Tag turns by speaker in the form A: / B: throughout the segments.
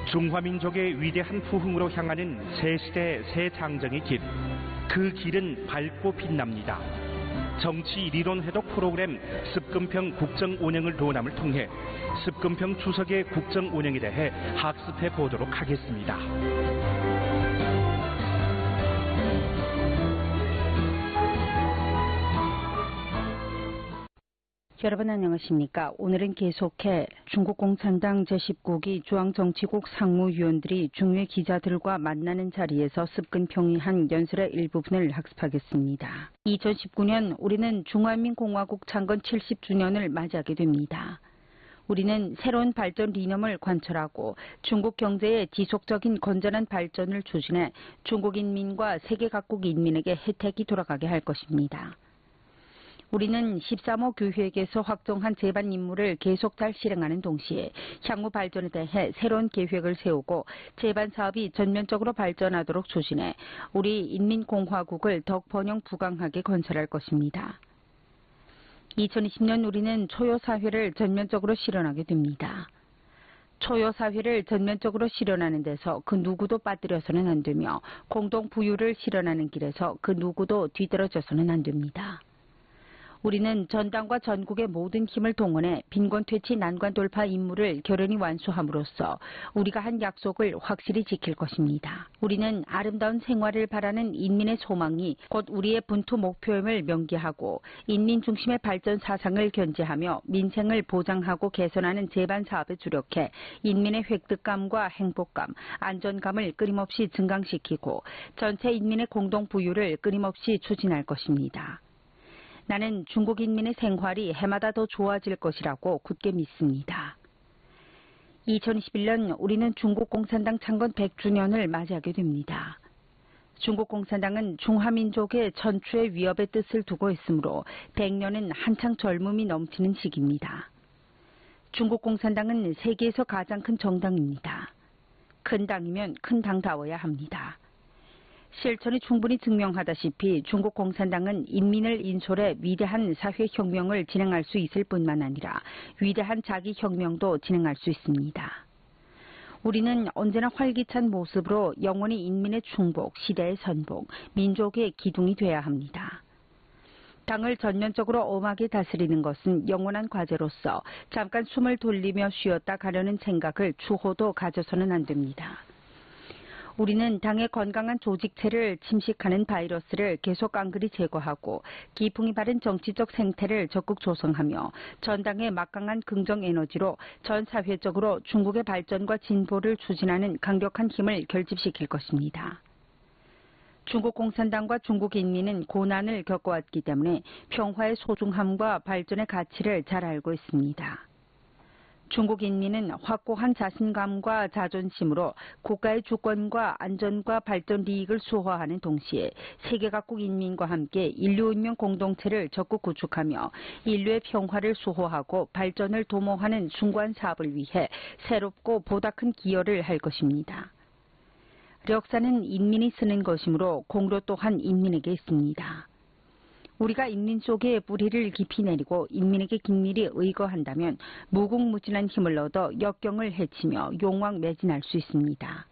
A: 중화민족의 위대한 부흥으로 향하는 새 시대 새 장정의 길. 그 길은 밝고 빛납니다. 정치 리론 해독 프로그램 습근평 국정 운영을 도남을 통해 습근평 주석의 국정 운영에 대해 학습해 보도록 하겠습니다.
B: 여러분 안녕하십니까. 오늘은 계속해 중국 공산당 제19기 중앙정치국 상무위원들이 중외 기자들과 만나는 자리에서 습근평의한 연설의 일부분을 학습하겠습니다. 2019년 우리는 중화민공화국 창건 70주년을 맞이하게 됩니다. 우리는 새로운 발전 리념을 관철하고 중국 경제의 지속적인 건전한 발전을 추진해 중국 인민과 세계 각국 인민에게 혜택이 돌아가게 할 것입니다. 우리는 13호 교획에서 확정한 제반 임무를 계속 잘 실행하는 동시에 향후 발전에 대해 새로운 계획을 세우고 제반 사업이 전면적으로 발전하도록 추진해 우리 인민공화국을 더욱 번영 부강하게 건설할 것입니다. 2020년 우리는 초요사회를 전면적으로 실현하게 됩니다. 초요사회를 전면적으로 실현하는 데서 그 누구도 빠뜨려서는 안 되며 공동부유를 실현하는 길에서 그 누구도 뒤떨어져서는 안 됩니다. 우리는 전당과 전국의 모든 힘을 동원해 빈곤퇴치 난관 돌파 임무를 결연히 완수함으로써 우리가 한 약속을 확실히 지킬 것입니다. 우리는 아름다운 생활을 바라는 인민의 소망이 곧 우리의 분투 목표임을 명기하고 인민 중심의 발전 사상을 견지하며 민생을 보장하고 개선하는 제반 사업에 주력해 인민의 획득감과 행복감, 안전감을 끊임없이 증강시키고 전체 인민의 공동부유를 끊임없이 추진할 것입니다. 나는 중국 인민의 생활이 해마다 더 좋아질 것이라고 굳게 믿습니다. 2021년 우리는 중국 공산당 창건 100주년을 맞이하게 됩니다. 중국 공산당은 중화민족의 천추의 위협의 뜻을 두고 있으므로 100년은 한창 젊음이 넘치는 시기입니다. 중국 공산당은 세계에서 가장 큰 정당입니다. 큰 당이면 큰 당다워야 합니다. 실천이 충분히 증명하다시피 중국 공산당은 인민을 인솔해 위대한 사회혁명을 진행할 수 있을 뿐만 아니라 위대한 자기혁명도 진행할 수 있습니다. 우리는 언제나 활기찬 모습으로 영원히 인민의 충복, 시대의 선복, 민족의 기둥이 돼야 합니다. 당을 전면적으로 엄하게 다스리는 것은 영원한 과제로서 잠깐 숨을 돌리며 쉬었다 가려는 생각을 추호도 가져서는 안 됩니다. 우리는 당의 건강한 조직체를 침식하는 바이러스를 계속 깡그리 제거하고 기풍이 바른 정치적 생태를 적극 조성하며 전당의 막강한 긍정 에너지로 전 사회적으로 중국의 발전과 진보를 추진하는 강력한 힘을 결집시킬 것입니다. 중국 공산당과 중국 인민은 고난을 겪어왔기 때문에 평화의 소중함과 발전의 가치를 잘 알고 있습니다. 중국 인민은 확고한 자신감과 자존심으로 국가의 주권과 안전과 발전 리익을 수호하는 동시에 세계 각국 인민과 함께 인류 운명 공동체를 적극 구축하며 인류의 평화를 수호하고 발전을 도모하는 숭고한 사업을 위해 새롭고 보다 큰 기여를 할 것입니다. 역사는 인민이 쓰는 것이므로 공로 또한 인민에게 있습니다. 우리가 인민 속에 뿌리를 깊이 내리고 인민에게 긴밀히 의거한다면 무궁무진한 힘을 얻어 역경을 헤치며 용왕매진할 수 있습니다.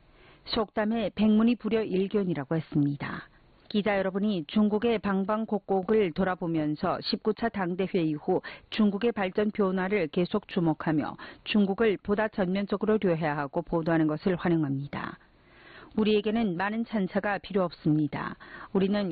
B: 속담에 백문이 불여일견이라고 했습니다. 기자 여러분이 중국의 방방곡곡을 돌아보면서 19차 당대회 이후 중국의 발전 변화를 계속 주목하며 중국을 보다 전면적으로 료해하고 보도하는 것을 환영합니다. 우리에게는 많은 찬사가 필요 없습니다. 우리는